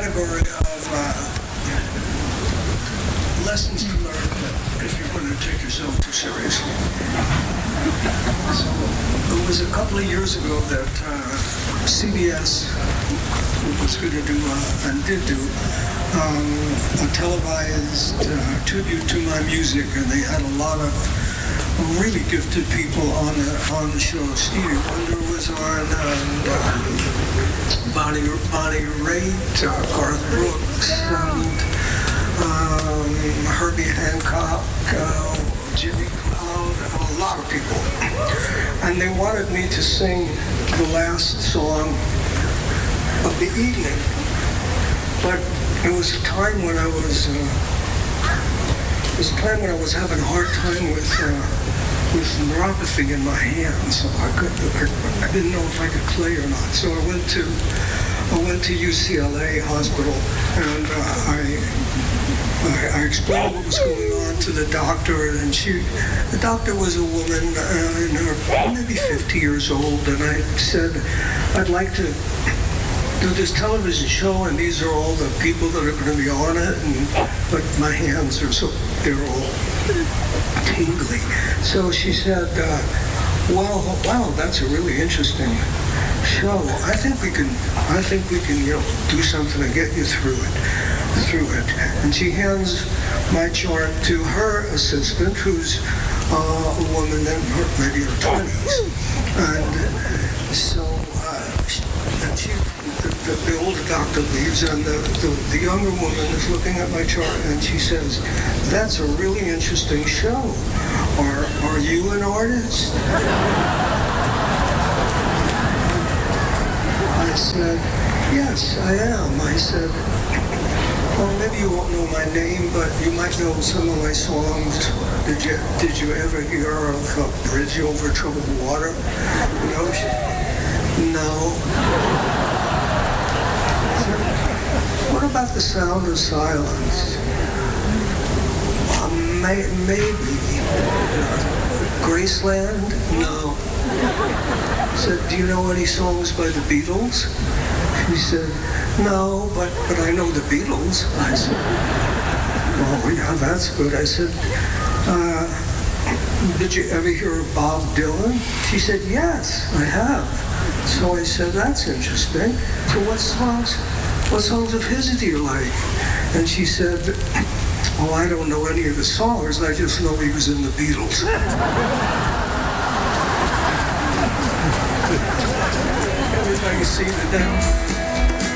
category of lessons to learn if you're going to take yourself too seriously. So it was a couple of years ago that CBS was going to do and did do a televised tribute to my music, and they had a lot of really gifted people on the show. Stevie Wonder was on, and Bonnie Raitt, Garth Brooks, and Herbie Hancock, Jimmy Cloud, a lot of people. And they wanted me to sing the last song of the evening. But it was a time when I was having a hard time with neuropathy in my hands, so I didn't know if I could play or not. So I went to UCLA Hospital, and I explained what was going on to the doctor, and the doctor was a woman in her maybe 50 years old, and I said, I'd like to do this television show, and these are all the people that are going to be on it, but my hands are they're all tingly. So she said, wow, that's a really interesting show. I think we can, do something to get you through it. And she hands my chart to her assistant, who's a woman in maybe her 20s. And so the older doctor leaves, and the younger woman is looking at my chart, and she says, that's a really interesting show. Are you an artist? I said, yes, I am. I said, well, maybe you won't know my name, but you might know some of my songs. Did you ever hear of Bridge Over Troubled Water? No. What about The Sound of Silence? Maybe. Graceland? No. I said, do you know any songs by the Beatles? She said, no, but I know the Beatles. I said, oh, yeah, that's good. I said, did you ever hear of Bob Dylan? She said, yes, I have. So I said, that's interesting. So what songs of his do you like? And she said, oh, I don't know any of the songs. I just know he was in the Beatles. Everybody see the dance?